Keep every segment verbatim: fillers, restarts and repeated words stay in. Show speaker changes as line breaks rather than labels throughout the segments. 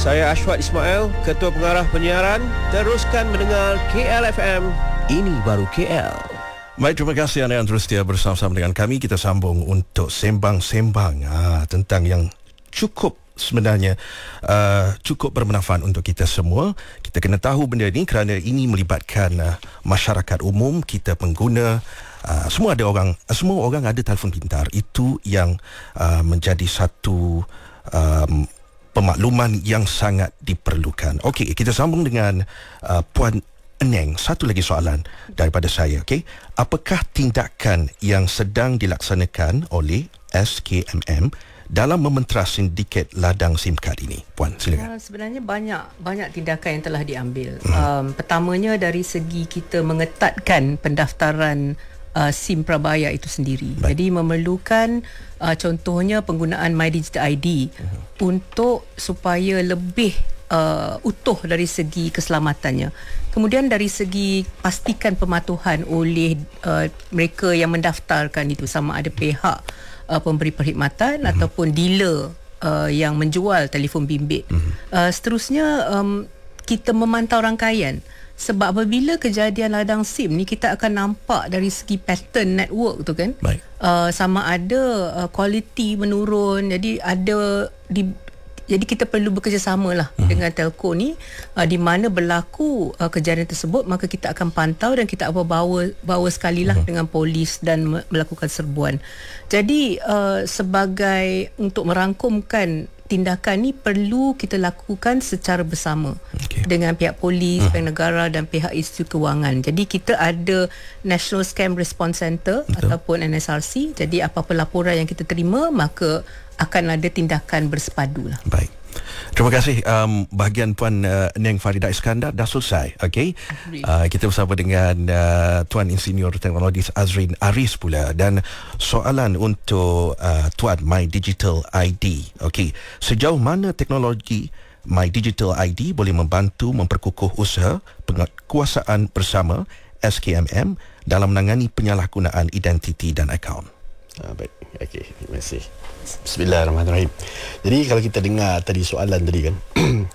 Saya Ashwat Ismail, Ketua Pengarah Penyiaran. Teruskan mendengar K L F M. Ini baru K L.
Baik, terima kasih anda yang terus setia bersama-sama dengan kami. Kita sambung untuk sembang-sembang ah, tentang yang cukup sebenarnya uh, cukup bermanfaat untuk kita semua. Kita kena tahu benda ini kerana ini melibatkan uh, masyarakat umum, kita pengguna. Uh, semua ada orang, semua orang ada telefon pintar. Itu yang uh, menjadi satu um, pemakluman yang sangat diperlukan. Okey, kita sambung dengan uh, Puan Eneng. Satu lagi soalan daripada saya. Okey, apakah tindakan yang sedang dilaksanakan oleh S K M M dalam mementera sindiket ladang SIM card ini? Puan, silakan.
Uh, sebenarnya banyak banyak tindakan yang telah diambil. Hmm. Um, pertamanya dari segi kita mengetatkan pendaftaran uh, SIM Prabaya itu sendiri. Baik. Jadi memerlukan uh, contohnya penggunaan My Digital I D hmm. untuk supaya lebih uh, utuh dari segi keselamatannya. Kemudian dari segi pastikan pematuhan oleh uh, mereka yang mendaftarkan itu, sama ada pihak uh, pemberi perkhidmatan uh-huh. ataupun dealer uh, yang menjual telefon bimbit. Uh-huh. Uh, seterusnya um, kita memantau rangkaian. Sebab apabila kejadian ladang SIM ni, kita akan nampak dari segi pattern network tu kan. Uh, sama ada uh, kualiti menurun. Jadi ada di Jadi kita perlu bekerjasama lah uh-huh. dengan telco ni, uh, di mana berlaku uh, kejadian tersebut, maka kita akan pantau dan kita apa bawa bawa sekali lah uh-huh. dengan polis dan me- melakukan serbuan. Jadi uh, sebagai untuk merangkumkan tindakan ni perlu kita lakukan secara bersama okay. dengan pihak polis, uh-huh. pihak negara dan pihak institusi kewangan. Jadi kita ada National Scam Response Center Betul. ataupun N S R C. Jadi apa-apa laporan yang kita terima, maka akan ada tindakan bersepadu lah.
Baik. Terima kasih. Um, bahagian Puan uh, Neng Farida Iskandar dah selesai. Okey. Uh, kita bersama dengan uh, Tuan Insinyur Teknologis Azrin Aris pula, dan soalan untuk uh, Tuan My Digital I D. Okey. Sejauh mana teknologi My Digital I D boleh membantu memperkukuh usaha penguasaan bersama S K M M dalam menangani penyalahgunaan identiti dan akaun?
Ah, baik. Okey, terima kasih. Bismillahirrahmanirrahim. Jadi kalau kita dengar tadi soalan tadi kan,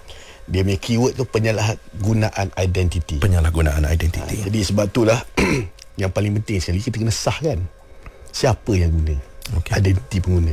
dia punya keyword tu penyalahgunaan identiti.
Penyalahgunaan identiti.
Ha, jadi sebab itulah yang paling penting sekali kita kena sahkan siapa yang guna okay. identiti pengguna.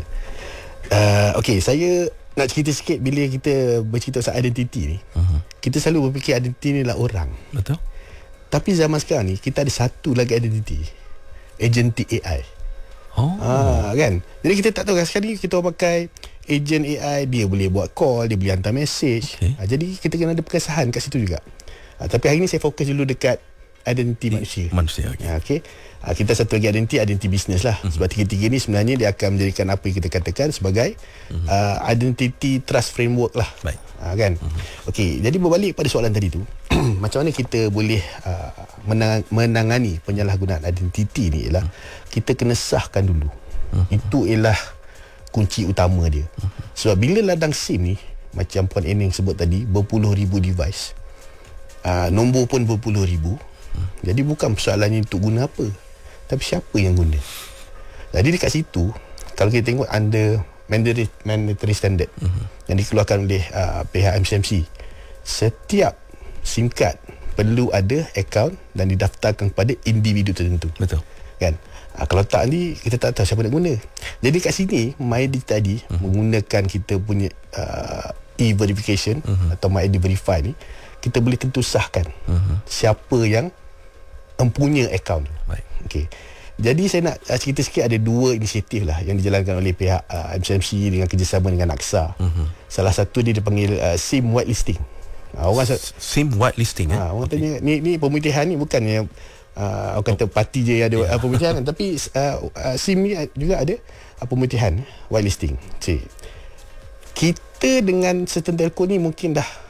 Uh, Okey, saya nak cerita sikit bila kita bercerita pasal identiti ni. Uh-huh. Kita selalu berfikir identiti ni adalah orang.
Betul.
Tapi zaman sekarang ni kita ada satu lagi identiti, agenty A I.
Oh.
Ha, kan? Jadi kita tak tahu kan, sekarang ni kita pakai agent A I, dia boleh buat call, dia boleh hantar message. Okay. Ha, jadi kita kena ada perkesahan kat situ juga. Ha, tapi hari ni saya fokus dulu dekat identiti manusia.
Manusia, okey.
Ha, okay. Ha, kita satu lagi identiti, identiti bisnes lah. Uh-huh. Sebab tiga-tiga ni sebenarnya dia akan menjadikan apa yang kita katakan sebagai uh-huh. uh, identity trust framework lah.
Baik.
Ha, kan? Uh-huh. Okey, jadi berbalik pada soalan tadi tu, macam mana kita boleh uh, menang- menangani penyalahgunaan identiti ni ialah uh-huh. kita kena sahkan dulu. Uh-huh. Itu ialah kunci utama dia. Uh-huh. Sebab bila ladang SIM ni, macam Puan Eneng sebut tadi, berpuluh ribu device, uh, nombor pun berpuluh ribu. Uh-huh. Jadi bukan persoalannya untuk guna apa, tapi siapa yang guna. Jadi dekat situ, kalau kita tengok under mandatory, mandatory standard uh-huh. yang dikeluarkan oleh uh, pihak M C M C, setiap SIM card perlu ada akaun dan didaftarkan kepada individu tertentu.
Betul.
Kan? Ha, kalau tak ni kita tak tahu siapa nak guna. Jadi kat sini My I D tadi uh-huh. menggunakan kita punya uh, e-verification uh-huh. atau My I D Verify ni, kita boleh tentu sahkan uh-huh. siapa yang mempunyai akaun.
Baik.
Okey. Jadi saya nak uh, cerita sikit, ada dua inisiatif lah yang dijalankan oleh pihak uh, M C M C dengan kerjasama dengan Aksa. Uh-huh. Salah satu dia dipanggil uh, SIM whitelisting. Uh, orang
SIM whitelisting eh.
Uh, orang okay. tanya ni ni pemutihan ni bukan yang uh, orang kata parti je ada yeah. uh, pemutihan tapi uh, uh, SIM ni juga ada uh, pemutihan whitelisting. Cik. Kita dengan certain telco ni mungkin dah